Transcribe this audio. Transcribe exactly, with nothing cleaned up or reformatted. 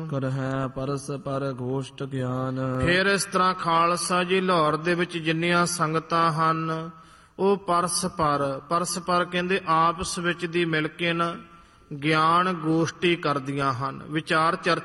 ਕਰਹਿ ਪਰਸ ਪਰ ਗੋਸ਼ਟ ਗਿਆਨ। ਫਿਰ ਇਸ ਤਰ੍ਹਾਂ ਖਾਲਸਾ ਜੀ ਲਾਹੌਰ ਦੇ ਵਿੱਚ ਜਿੰਨੀਆਂ ਸੰਗਤਾਂ ਹਨ ਉਹ ਪਰਸਪਰ ਪਰਸਪਰ ਕਹਿੰਦੇ ਆਪਸ ਵਿੱਚ ਦੀ ਮਿਲ ਕੇ ਨਾ ਗਿਆਨ ਗੋਸ਼ਟੀ ਕਰਦੀਆਂ ਹਨ, ਵਿਚਾਰ ਚਰਚਾ